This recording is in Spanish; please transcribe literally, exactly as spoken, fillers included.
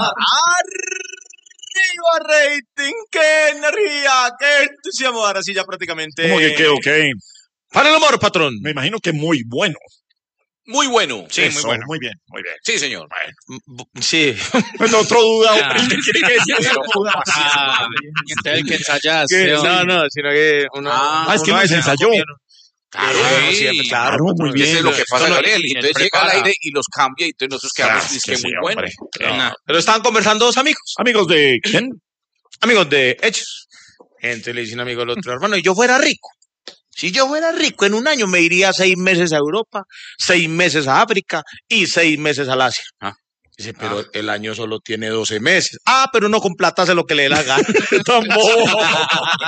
¡Arriba rating! ¡Qué energía! ¡Qué entusiasmo! Ahora sí ya prácticamente... ¿Cómo que qué, ok? Para el amor, patrón. Me imagino que muy bueno. Muy bueno. Sí, Eso, muy bueno. Muy bien, muy bien. Sí, señor. Sí. Bueno, otro duda, Ah. hombre. ¿Qué quiere que decir? Duda. Ah, entonces el que ensayaste. Que- hombre. no, no, sino que uno... Ah, Ah, es que uno no a se veces ensayó. comiendo. Claro, Eh, sí, siempre, claro, Claro, muy Porque eso bien. es lo que pasa, Esto no- Gabriel. Y el entonces llega al prepara. aire y los cambia y entonces nosotros quedamos Ah, es que que sí, muy bueno. hombre. No, pero estaban conversando dos amigos. Amigos de quién? Amigos de hechos. Gente le dicen amigo al otro, hermano, y yo fuera rico. Si yo fuera rico, en un año me iría seis meses a Europa, seis meses a África y seis meses al Asia. Ah. Dice, pero el año solo tiene doce meses. Ah, pero uno con plata hace lo que le dé la gana. Tampoco.